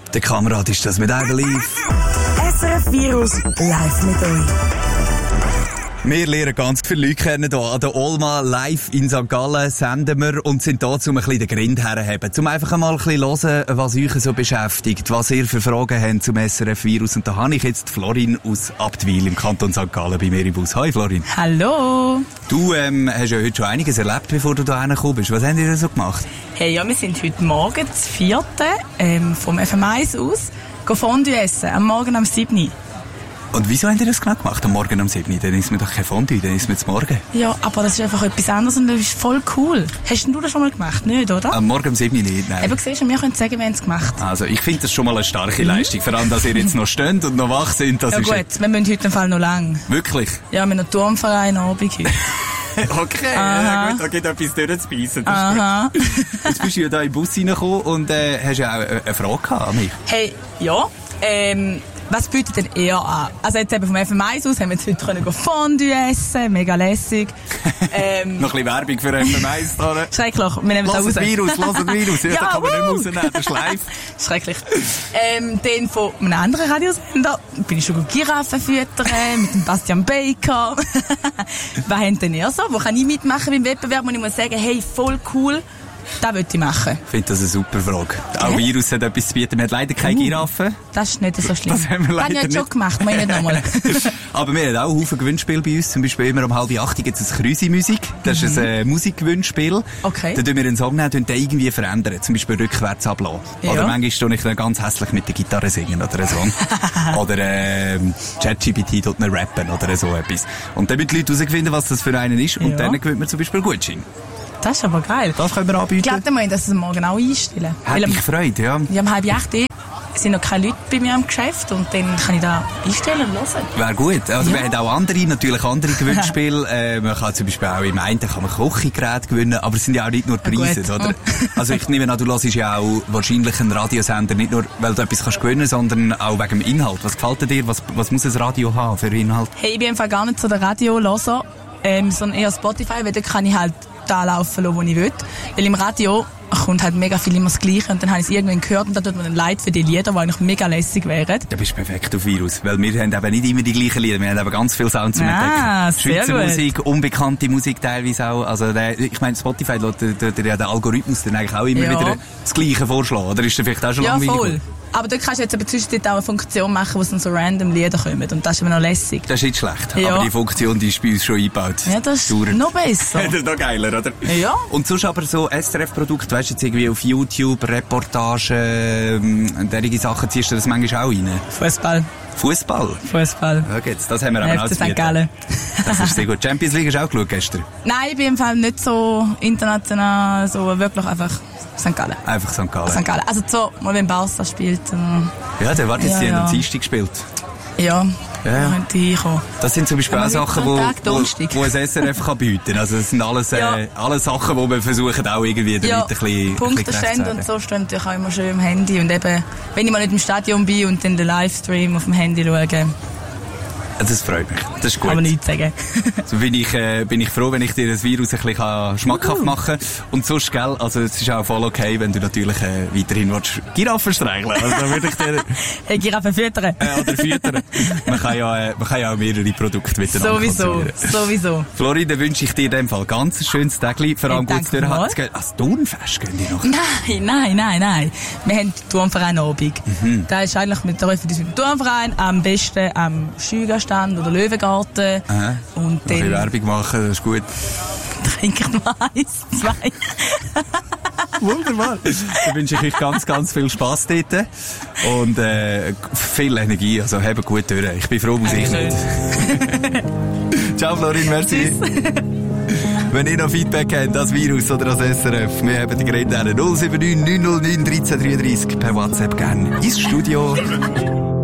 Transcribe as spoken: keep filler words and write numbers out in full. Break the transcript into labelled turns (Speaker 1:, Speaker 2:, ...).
Speaker 1: Der Kamerad ist das mit I Believe.
Speaker 2: S R F Virus live mit euch.
Speaker 1: Wir lernen ganz viele Leute kennen hier an der Olma live in Sankt Gallen, senden wir und sind da, um ein bisschen den Grind herzuheben. Um einfach mal ein bisschen hören, was euch so beschäftigt, was ihr für Fragen habt zum S R F-Virus. Und da habe ich jetzt Florin aus Abtwil im Kanton Sankt Gallen bei mir im Bus. Hi Florin.
Speaker 2: Hallo.
Speaker 1: Du ähm, hast ja heute schon einiges erlebt, bevor du hierher gekommen bist. Was habt ihr denn so gemacht?
Speaker 2: Hey, ja, wir sind heute Morgen, das vierte, ähm, vom F M eins aus, Fondue essen, am Morgen am siebten.
Speaker 1: Und wieso habt ihr das genau gemacht, am Morgen am siebten? Dann isst man doch kein Fondue, dann isst man zum Morgen.
Speaker 2: Ja, aber das ist einfach etwas anderes und das ist voll cool. Hast du das schon mal gemacht? Nicht, oder?
Speaker 1: Am Morgen am siebten nicht, nein.
Speaker 2: Eben, siehst du, wir können sagen, wir haben es gemacht.
Speaker 1: Also, ich finde das schon mal eine starke mhm. Leistung. Vor allem, dass ihr jetzt noch steht und noch wach sind. Das
Speaker 2: ja
Speaker 1: ist
Speaker 2: gut, wir müssen heute im Fall noch lang.
Speaker 1: Wirklich?
Speaker 2: Ja, wir haben einen Turmverein Abend heute.
Speaker 1: Okay, ja, gut, da geht etwas durchzubeissen.
Speaker 2: Aha.
Speaker 1: Jetzt bist du ja da im Bus reingekommen und äh, hast ja auch eine Frage gehabt an mich.
Speaker 2: Hey, ja, ähm... was bietet denn eher an? Also jetzt eben vom F M eins aus haben wir jetzt heute können Fondue essen, mega lässig. Ähm,
Speaker 1: Noch ein bisschen Werbung für F M eins da.
Speaker 2: Schrecklich, wir nehmen es auch raus.
Speaker 1: Lass ein Virus, lass ein Virus. Ja,
Speaker 2: ja,
Speaker 1: da kann man
Speaker 2: uh.
Speaker 1: nicht mehr rausnehmen, der Schleif.
Speaker 2: Schrecklich. Ähm, den von einem anderen Radiosender bin ich schon Giraffen füttern, mit dem Bastian Baker. Was haben denn ihr so? Wo kann ich mitmachen beim Wettbewerb? Und ich muss sagen, hey, voll cool. Das wollte ich machen.
Speaker 1: Ich finde das eine super Frage. Auch
Speaker 2: ja?
Speaker 1: Virus hat etwas zu bieten. Wir haben leider keine uh, Giraffen.
Speaker 2: Das ist nicht so schlimm.
Speaker 1: Das haben wir leider
Speaker 2: das habe ich
Speaker 1: nicht.
Speaker 2: schon gemacht, meine ich nicht nochmal.
Speaker 1: Aber wir haben auch Haufen Gewinnspiele bei uns. Zum Beispiel immer um halb acht gibt es ein Krüsi-Musik. Das ist mhm. ein äh, Musikgewinnspiel.
Speaker 2: Okay.
Speaker 1: Da tun wir einen Song nehmen und den irgendwie verändern. Zum Beispiel rückwärts ablassen. Ja. Oder manchmal stehe ich dann ganz hässlich mit der Gitarre singen oder so. Oder äh, ChatGPT tut mir rappen oder so etwas. Und dann müssen die Leute herausfinden, was das für einen ist. Und ja. dann gewinnt man zum Beispiel Gutschein.
Speaker 2: Das ist aber geil.
Speaker 1: Das können wir anbieten.
Speaker 2: Ich glaube, dann muss ich das morgen auch einstellen.
Speaker 1: Hätte ich Freude, ja.
Speaker 2: Ja, um halb acht sind noch keine Leute bei mir im Geschäft und dann kann ich da einstellen und hören.
Speaker 1: Wäre gut. Also
Speaker 2: ja.
Speaker 1: wir haben auch andere, natürlich andere Gewinnspiele. äh, man kann zum Beispiel auch im einen kann man Kochgeräte gewinnen, aber es sind ja auch nicht nur Preise, ja, oder? Also ich nehme an, du hörst ja auch wahrscheinlich einen Radiosender, nicht nur, weil du etwas kannst gewinnen, sondern auch wegen dem Inhalt. Was gefällt dir? Was, was muss ein Radio haben für Inhalt?
Speaker 2: Hey, ich bin einfach gar nicht so der Radiohörer, ähm, sondern eher Spotify, weil da kann ich halt da laufen lassen, wo ich will. Weil im Radio kommt halt mega viel immer das Gleiche und dann habe ich es irgendwann gehört und dann tut man ein Leid für die Lieder, die eigentlich mega lässig wären.
Speaker 1: Da bist du perfekt auf Virus, weil wir haben eben nicht immer die gleichen Lieder, wir haben eben ganz viel Sound zum
Speaker 2: ah,
Speaker 1: Entdecken. Schweizer
Speaker 2: gut.
Speaker 1: Musik, unbekannte Musik teilweise auch. Also der, ich meine, Spotify lässt der, der, der Algorithmus dann eigentlich auch immer
Speaker 2: ja.
Speaker 1: wieder das Gleiche vorschlagen, oder ist der vielleicht auch schon
Speaker 2: ja,
Speaker 1: langweilig?
Speaker 2: Voll. Aber da kannst du jetzt aber zwischendurch auch eine Funktion machen, wo dann so random Lieder kommen. Und das ist immer noch lässig.
Speaker 1: Das ist nicht schlecht.
Speaker 2: Ja.
Speaker 1: Aber die Funktion, die ist bei uns schon eingebaut.
Speaker 2: Ja, das ist Dauern. Noch besser.
Speaker 1: Das ist noch geiler, oder?
Speaker 2: Ja.
Speaker 1: Und sonst aber so S R F-Produkte, weißt du, jetzt irgendwie auf YouTube, Reportagen, derige Sachen, ziehst du das manchmal auch rein?
Speaker 2: Fußball.
Speaker 1: Fußball?
Speaker 2: Fußball.
Speaker 1: Okay, das haben wir aber auch zu
Speaker 2: Sankt Gallen.
Speaker 1: Das ist sehr gut. Champions League hast du auch geschaut gestern?
Speaker 2: Nein, ich bin im Fall nicht so international, so wirklich einfach Sankt Gallen.
Speaker 1: Einfach Sankt Gallen.
Speaker 2: Sankt Gallen. Also so, mal wenn Barca spielt. Äh,
Speaker 1: ja, der war jetzt
Speaker 2: ja,
Speaker 1: ja,
Speaker 2: ja.
Speaker 1: am Dienstag gespielt.
Speaker 2: Ja,
Speaker 1: ja.
Speaker 2: da könnte ich hinkommen.
Speaker 1: Das sind zum Beispiel auch Sachen, wo, wo, wo ein S R F kann bieten. Also das sind alles,
Speaker 2: ja.
Speaker 1: äh, alles Sachen, die wir versuchen auch irgendwie damit
Speaker 2: ja,
Speaker 1: ein bisschen
Speaker 2: Punktestände und so stehen natürlich auch immer schön im Handy. Und eben, wenn ich mal nicht im Stadion bin und dann den Livestream auf dem Handy schaue.
Speaker 1: Das freut mich. Das ist gut.
Speaker 2: Kann man nichts sagen.
Speaker 1: So bin ich, äh, bin ich froh, wenn ich dir das Virus ein bisschen schmackhaft machen kann. Und sonst, gell, also es ist auch voll okay, wenn du natürlich äh, weiterhin willst, Giraffen streicheln. Also würde ich dir...
Speaker 2: hey, Giraffen füttern.
Speaker 1: Äh, oder füttern. Man kann ja, äh, man kann ja auch mehrere Produkte miteinander
Speaker 2: Sowieso, sowieso.
Speaker 1: Flori, dann wünsche ich dir in dem Fall ganz ein schönes Tagli. Vor allem gut zu haben. Als Turnfest gehen die noch?
Speaker 2: Nein, nein, nein, nein. Wir haben den Turnverein Abend. Mhm. Da ist eigentlich mit der Turnverein am besten am Schügerstand oder Löwengarten.
Speaker 1: Aha.
Speaker 2: Und dann...
Speaker 1: Ein Werbung machen, das ist gut.
Speaker 2: Trinke ich noch eins, zwei.
Speaker 1: Wunderbar. Dann wünsche ich euch ganz, ganz viel Spass dort. Und äh, viel Energie. Also habt gut durch. Ich bin froh, muss ich nicht. Ciao, Florin, merci. Wenn ihr noch Feedback habt, das Virus oder das S R F, wir haben die Geräte null sieben neun neun null neun eins drei drei drei per WhatsApp gerne ins Studio.